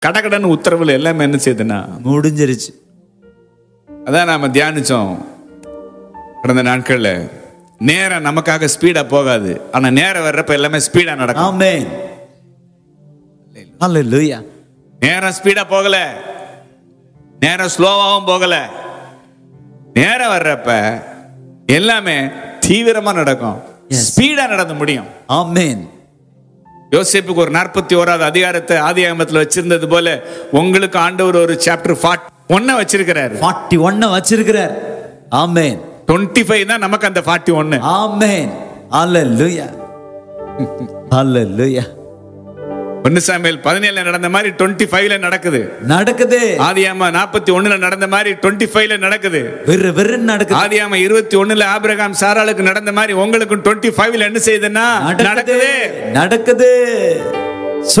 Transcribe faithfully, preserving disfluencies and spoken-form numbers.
கடகடன்னு உத்தரவுல எல்லாமே என்ன செய்யுதுன்னா முடிஞ்சிருச்சு. அதான் நாம தியானிச்சோம் கடந்த நாட்கள்ல. நேரம் நமக்காக ஸ்பீடா போகாது, ஆனா நேரம் வர்றப்ப எல்லாமே ஸ்பீடா நடக்கும். ஆமென். ஹல்லேலூயா. நேரம் ஸ்பீடா போகல, நேரம் ஸ்லோவாவும் போகல. நேரம் வர்றப்ப எல்லாமே தீவிரமா நடக்கும், ஸ்பீடா நடந்து முடியும். ஆமென். யோசேப்புக்கு ஒரு நாற்பத்தி ஓராவது அதிகாரத்தை ஆதியாகமத்துல வச்சிருந்தது போல உங்களுக்கு ஆண்டவர் ஒரு சாப்டர் ஒன்ன வச்சிருக்கிறார். நாற்பத்தி ஒன்று வச்சிருக்கிறார். ஆமென். இருபத்தி ஐந்து தான் நமக்கு அந்த நாற்பத்தி ஒன்று. ஆமென். ஹல்லேலூயா. ஹல்லேலூயா. ஒன்று சாமுவேல் பதினேழுல நடந்த மாதிரி இருபத்தி ஐந்துல நடக்குது. நடக்குது. ஆதியாகமம் நாற்பத்தி ஒன்றுல நடந்த மாதிரி இருபத்தி ஐந்துல நடக்குது. வெறு வெறு நடக்குது. ஆதியாகமம் இருபத்தி ஒன்றுல ஆபிரகாம் சாராளுக்கு நடந்த மாதிரி உங்களுக்கு இருபத்தி ஐந்துல என்ன செய்யுதுன்னா நடக்குது. நடக்குது.